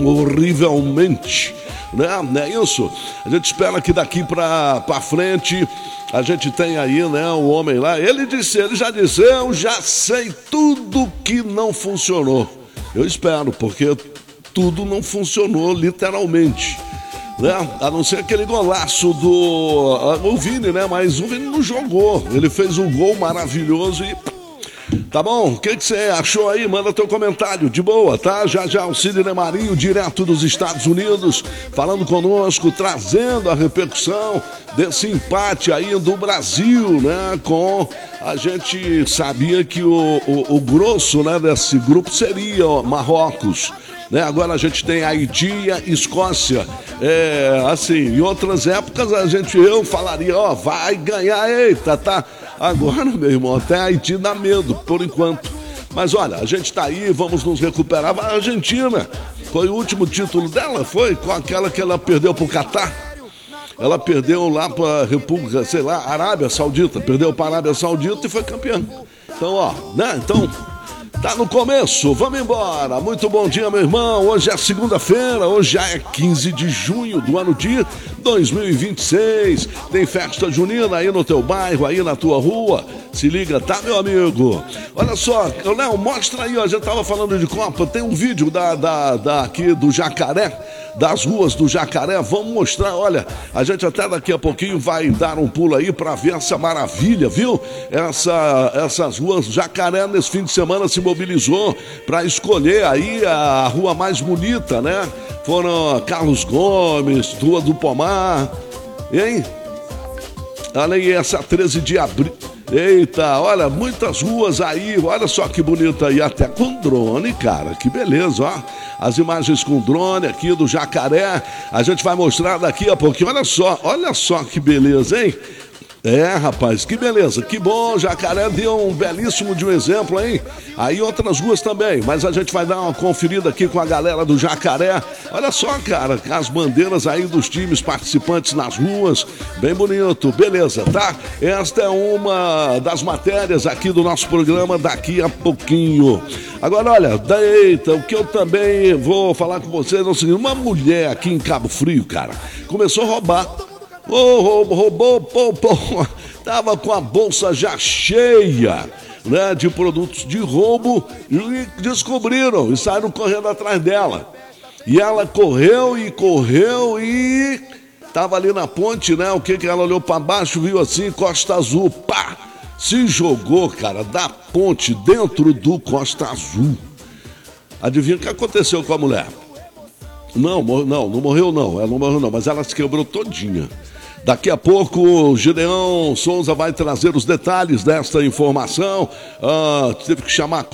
horrivelmente, né? Não é isso? A gente espera que daqui pra frente a gente tem aí, né, o homem lá. Ele já disse, eu já sei tudo que não funcionou. Eu espero, porque tudo não funcionou literalmente, né? A não ser aquele golaço do Vini, né? Mas o Vini não jogou. Ele fez um gol maravilhoso e... Tá bom? O que você achou aí? Manda teu comentário, de boa, tá? Já o Sidney Marinho, direto dos Estados Unidos, falando conosco, trazendo a repercussão desse empate aí do Brasil, né? A gente sabia que o grosso, né, desse grupo seria Marrocos, né? Agora a gente tem Haiti e Escócia. Assim, em outras épocas eu falaria, vai ganhar, eita, tá? Agora, meu irmão, até Haiti dá medo, por enquanto. Mas olha, a gente tá aí, vamos nos recuperar. A Argentina, foi o último título dela, foi com aquela que ela perdeu pro Catar. Ela perdeu lá pra República, sei lá, Arábia Saudita. Perdeu pra Arábia Saudita e foi campeã. Então, né? Então... tá no começo, vamos embora. Muito bom dia, meu irmão. Hoje é segunda-feira, hoje já é 15 de junho do ano de 2026. Tem festa junina aí no teu bairro, aí na tua rua. Se liga, tá, meu amigo? Olha só, Léo, mostra aí, ó. A gente tava falando de Copa, tem um vídeo aqui do Jacaré, das ruas do Jacaré. Vamos mostrar, olha, a gente até daqui a pouquinho vai dar um pulo aí pra ver essa maravilha, viu? Essas ruas, Jacaré nesse fim de semana se mobilizou para escolher aí a rua mais bonita, né? Foram Carlos Gomes, Rua do Pomar, hein? Olha aí, essa 13 de abril. Eita, olha, muitas ruas aí, olha só que bonita aí, até com drone, cara, que beleza, ó. As imagens com drone aqui do Jacaré, a gente vai mostrar daqui a pouquinho, olha só que beleza, hein? Rapaz, que beleza, que bom, Jacaré deu um belíssimo de um exemplo, hein? Aí outras ruas também, mas a gente vai dar uma conferida aqui com a galera do Jacaré. Olha só, cara, as bandeiras aí dos times participantes nas ruas, bem bonito, beleza, tá? Esta é uma das matérias aqui do nosso programa daqui a pouquinho. Agora, olha, eita, o que eu também vou falar com vocês é o seguinte, uma mulher aqui em Cabo Frio, cara, começou a roubar. Roubou, tava com a bolsa já cheia, né, de produtos de roubo e descobriram e saíram correndo atrás dela. E ela correu e tava ali na ponte, né? O que ela olhou para baixo, viu assim, Costa Azul, pá! Se jogou, cara, da ponte dentro do Costa Azul. Adivinha o que aconteceu com a mulher? Não morreu não, ela não morreu não, mas ela se quebrou todinha. Daqui a pouco o Gideão Souza vai trazer os detalhes desta informação. Teve que chamar